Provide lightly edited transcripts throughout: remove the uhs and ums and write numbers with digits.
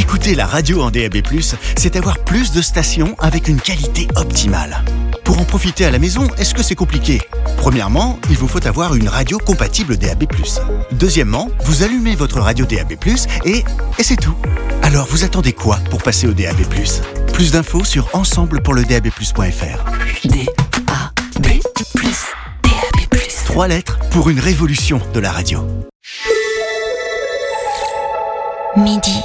Écouter la radio en DAB+, c'est avoir plus de stations avec une qualité optimale. Pour en profiter à la maison, est-ce que c'est compliqué ? Premièrement, il vous faut avoir une radio compatible DAB+. Deuxièmement, vous allumez votre radio DAB+, et c'est tout. Alors, vous attendez quoi pour passer au DAB+? Plus d'infos sur ensemblepourledab+.fr. DAB+, DAB+. 3 lettres pour une révolution de la radio. Midi.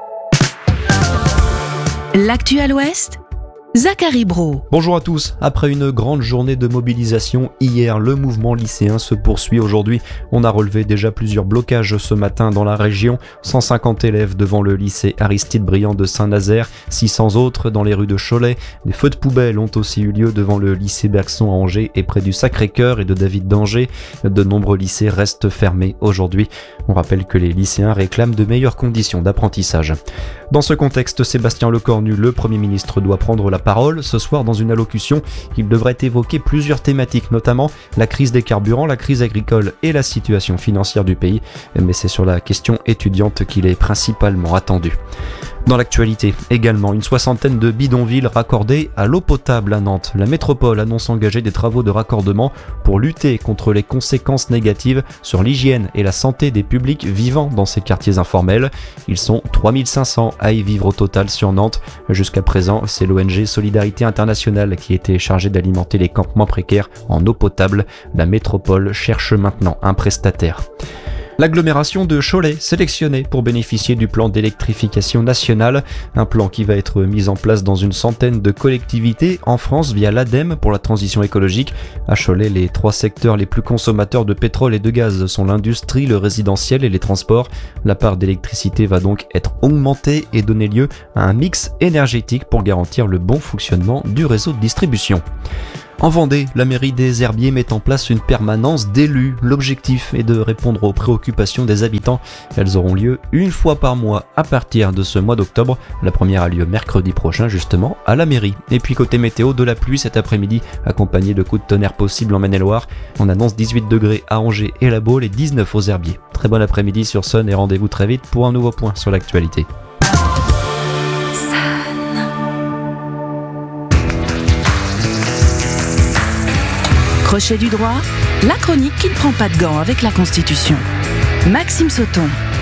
L'actu à l'Ouest, Zachary Brault. Bonjour à tous. Après une grande journée de mobilisation hier, le mouvement lycéen se poursuit aujourd'hui. On a relevé déjà plusieurs blocages ce matin dans la région. 150 élèves devant le lycée Aristide Briand de Saint-Nazaire, 600 autres dans les rues de Cholet. Des feux de poubelle ont aussi eu lieu devant le lycée Bergson à Angers et près du Sacré-Cœur et de David d'Angers. De nombreux lycées restent fermés aujourd'hui. On rappelle que les lycéens réclament de meilleures conditions d'apprentissage. Dans ce contexte, Sébastien Lecornu, le Premier ministre, doit prendre la parole. Ce soir, dans une allocution, il devrait évoquer plusieurs thématiques, notamment la crise des carburants, la crise agricole et la situation financière du pays. Mais c'est sur la question étudiante qu'il est principalement attendu. Dans l'actualité, également, une soixantaine de bidonvilles raccordés à l'eau potable à Nantes. La métropole annonce engager des travaux de raccordement pour lutter contre les conséquences négatives sur l'hygiène et la santé des publics vivant dans ces quartiers informels. Ils sont 3500 à y vivre au total sur Nantes. Jusqu'à présent, c'est l'ONG Solidarité Internationale qui était chargée d'alimenter les campements précaires en eau potable. La métropole cherche maintenant un prestataire. L'agglomération de Cholet sélectionnée pour bénéficier du plan d'électrification nationale, un plan qui va être mis en place dans une centaine de collectivités en France via l'ADEME pour la transition écologique. À Cholet, les 3 secteurs les plus consommateurs de pétrole et de gaz sont l'industrie, le résidentiel et les transports. La part d'électricité va donc être augmentée et donner lieu à un mix énergétique pour garantir le bon fonctionnement du réseau de distribution. En Vendée, la mairie des Herbiers met en place une permanence d'élus. L'objectif est de répondre aux préoccupations des habitants. Elles auront lieu une fois par mois à partir de ce mois d'octobre. La première a lieu mercredi prochain justement à la mairie. Et puis côté météo, de la pluie cet après-midi accompagnée de coups de tonnerre possibles en Maine-et-Loire. On annonce 18 degrés à Angers et La Baule et 19 aux Herbiers. Très bon après-midi sur Sun et rendez-vous très vite pour un nouveau point sur l'actualité. Crochet du droit, la chronique qui ne prend pas de gants avec la Constitution. Maxime Sauton.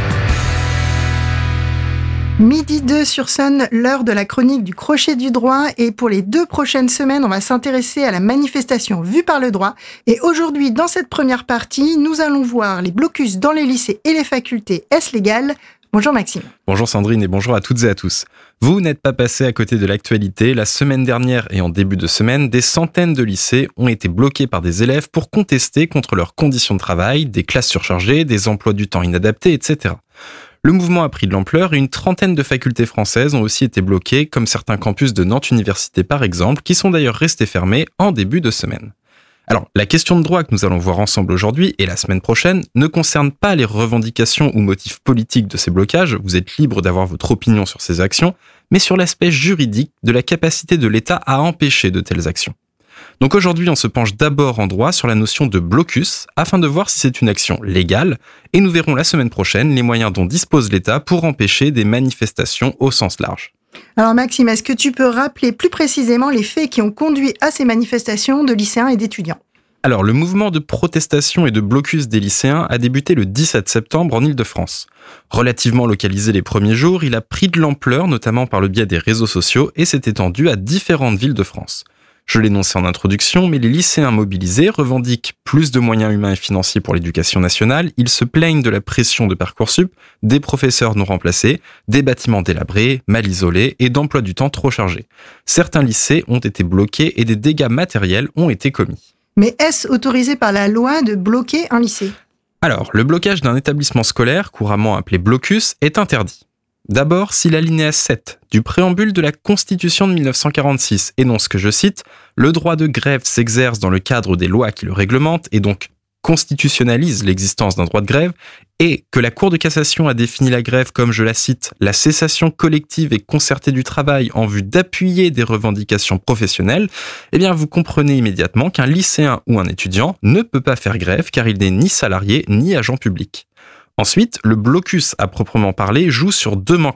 Midi 2 sur Sun, l'heure de la chronique du crochet du droit. Et pour les 2 prochaines semaines, on va s'intéresser à la manifestation vue par le droit. Et aujourd'hui, dans cette première partie, nous allons voir les blocus dans les lycées et les facultés. Est-ce légal ? Bonjour Maxime. Bonjour Sandrine et bonjour à toutes et à tous. Vous n'êtes pas passé à côté de l'actualité. La semaine dernière et en début de semaine, des centaines de lycées ont été bloqués par des élèves pour contester contre leurs conditions de travail, des classes surchargées, des emplois du temps inadaptés, etc. Le mouvement a pris de l'ampleur et une trentaine de facultés françaises ont aussi été bloquées, comme certains campus de Nantes Université par exemple, qui sont d'ailleurs restés fermés en début de semaine. Alors, la question de droit que nous allons voir ensemble aujourd'hui et la semaine prochaine ne concerne pas les revendications ou motifs politiques de ces blocages, vous êtes libre d'avoir votre opinion sur ces actions, mais sur l'aspect juridique de la capacité de l'État à empêcher de telles actions. Donc aujourd'hui, on se penche d'abord en droit sur la notion de blocus, afin de voir si c'est une action légale, et nous verrons la semaine prochaine les moyens dont dispose l'État pour empêcher des manifestations au sens large. Alors Maxime, est-ce que tu peux rappeler plus précisément les faits qui ont conduit à ces manifestations de lycéens et d'étudiants ? Alors, le mouvement de protestation et de blocus des lycéens a débuté le 17 septembre en Île-de-France. Relativement localisé les premiers jours, il a pris de l'ampleur, notamment par le biais des réseaux sociaux, et s'est étendu à différentes villes de France. Je l'énonçais en introduction, mais les lycéens mobilisés revendiquent plus de moyens humains et financiers pour l'éducation nationale, ils se plaignent de la pression de Parcoursup, des professeurs non remplacés, des bâtiments délabrés, mal isolés et d'emplois du temps trop chargés. Certains lycées ont été bloqués et des dégâts matériels ont été commis. Mais est-ce autorisé par la loi de bloquer un lycée ? Alors, le blocage d'un établissement scolaire, couramment appelé blocus, est interdit. D'abord, si l'alinéa 7 du préambule de la Constitution de 1946 énonce que, je cite, « Le droit de grève s'exerce dans le cadre des lois qui le réglementent et donc constitutionnalise l'existence d'un droit de grève » et que la Cour de cassation a défini la grève comme, je la cite, « la cessation collective et concertée du travail en vue d'appuyer des revendications professionnelles », eh bien vous comprenez immédiatement qu'un lycéen ou un étudiant ne peut pas faire grève car il n'est ni salarié ni agent public. Ensuite, le blocus à proprement parler joue sur deux manquements.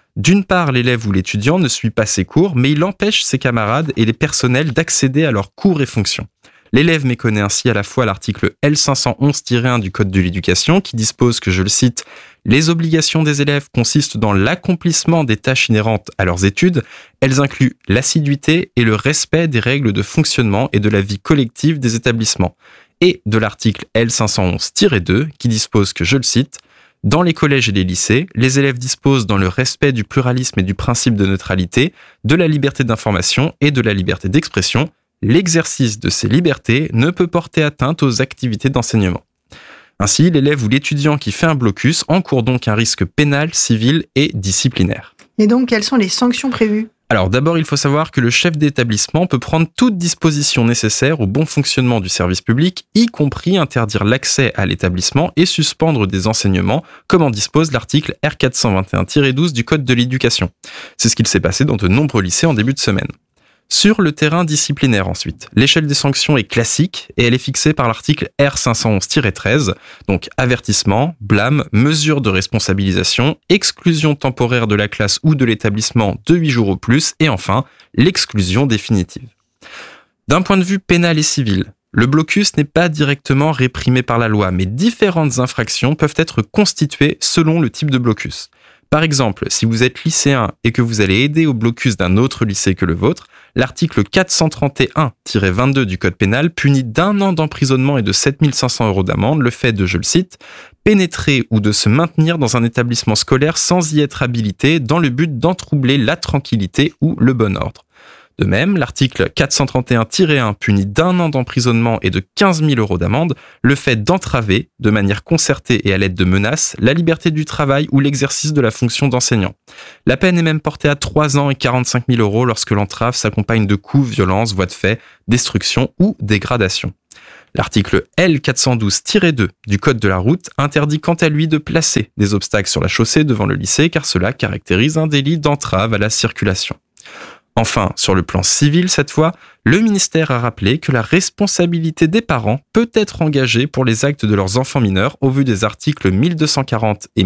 D'une part, l'élève ou l'étudiant ne suit pas ses cours, mais il empêche ses camarades et les personnels d'accéder à leurs cours et fonctions. L'élève méconnaît ainsi à la fois l'article L511-1 du Code de l'éducation qui dispose que, je le cite, « Les obligations des élèves consistent dans l'accomplissement des tâches inhérentes à leurs études. Elles incluent l'assiduité et le respect des règles de fonctionnement et de la vie collective des établissements. » Et de l'article L511-2 qui dispose que, je le cite, « Dans les collèges et les lycées, les élèves disposent dans le respect du pluralisme et du principe de neutralité, de la liberté d'information et de la liberté d'expression. L'exercice de ces libertés ne peut porter atteinte aux activités d'enseignement. » Ainsi, l'élève ou l'étudiant qui fait un blocus encourt donc un risque pénal, civil et disciplinaire. Et donc, quelles sont les sanctions prévues ? Alors d'abord, il faut savoir que le chef d'établissement peut prendre toute disposition nécessaire au bon fonctionnement du service public, y compris interdire l'accès à l'établissement et suspendre des enseignements, comme en dispose l'article R421-12 du Code de l'éducation. C'est ce qu'il s'est passé dans de nombreux lycées en début de semaine. Sur le terrain disciplinaire ensuite, l'échelle des sanctions est classique et elle est fixée par l'article R511-13, donc avertissement, blâme, mesure de responsabilisation, exclusion temporaire de la classe ou de l'établissement de 8 jours au plus et enfin l'exclusion définitive. D'un point de vue pénal et civil, le blocus n'est pas directement réprimé par la loi, mais différentes infractions peuvent être constituées selon le type de blocus. Par exemple, si vous êtes lycéen et que vous allez aider au blocus d'un autre lycée que le vôtre, l'article 431-22 du Code pénal punit d'1 an d'emprisonnement et de 7 500 € d'amende le fait de, je le cite, « pénétrer ou de se maintenir dans un établissement scolaire sans y être habilité dans le but d'entroubler la tranquillité ou le bon ordre ». De même, l'article 431-1 punit d'1 an d'emprisonnement et de 15 000 € d'amende le fait d'entraver, de manière concertée et à l'aide de menaces, la liberté du travail ou l'exercice de la fonction d'enseignant. La peine est même portée à 3 ans et 45 000 € lorsque l'entrave s'accompagne de coups, violences, voies de fait, destruction ou dégradation. L'article L412-2 du Code de la route interdit quant à lui de placer des obstacles sur la chaussée devant le lycée car cela caractérise un délit d'entrave à la circulation. Enfin, sur le plan civil cette fois, le ministère a rappelé que la responsabilité des parents peut être engagée pour les actes de leurs enfants mineurs au vu des articles 1240 et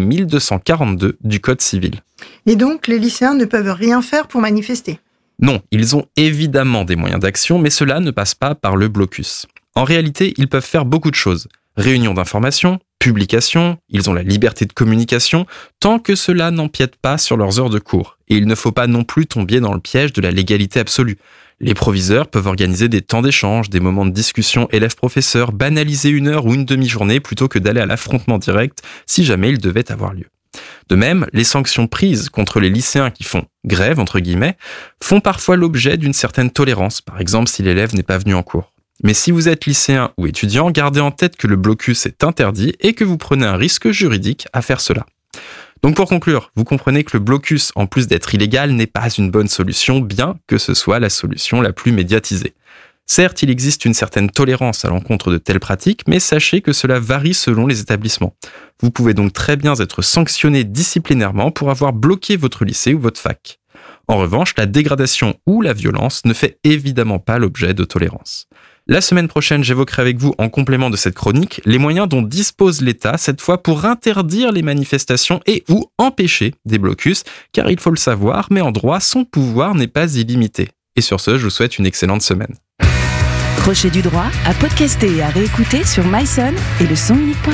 1242 du Code civil. Et donc, les lycéens ne peuvent rien faire pour manifester ? Non, ils ont évidemment des moyens d'action, mais cela ne passe pas par le blocus. En réalité, ils peuvent faire beaucoup de choses. Réunions d'information, publications, ils ont la liberté de communication, tant que cela n'empiète pas sur leurs heures de cours. Et il ne faut pas non plus tomber dans le piège de la légalité absolue. Les proviseurs peuvent organiser des temps d'échange, des moments de discussion élèves-professeurs, banaliser 1 heure ou une demi-journée plutôt que d'aller à l'affrontement direct si jamais il devait avoir lieu. De même, les sanctions prises contre les lycéens qui font « grève » entre guillemets, font parfois l'objet d'une certaine tolérance, par exemple si l'élève n'est pas venu en cours. Mais si vous êtes lycéen ou étudiant, gardez en tête que le blocus est interdit et que vous prenez un risque juridique à faire cela. Donc pour conclure, vous comprenez que le blocus, en plus d'être illégal, n'est pas une bonne solution, bien que ce soit la solution la plus médiatisée. Certes, il existe une certaine tolérance à l'encontre de telles pratiques, mais sachez que cela varie selon les établissements. Vous pouvez donc très bien être sanctionné disciplinairement pour avoir bloqué votre lycée ou votre fac. En revanche, la dégradation ou la violence ne fait évidemment pas l'objet de tolérance. La semaine prochaine, j'évoquerai avec vous, en complément de cette chronique, les moyens dont dispose l'État, cette fois pour interdire les manifestations et ou empêcher des blocus, car il faut le savoir, mais en droit, son pouvoir n'est pas illimité. Et sur ce, je vous souhaite une excellente semaine. Crochet du droit à podcaster et à réécouter sur myson et le sonunique.com.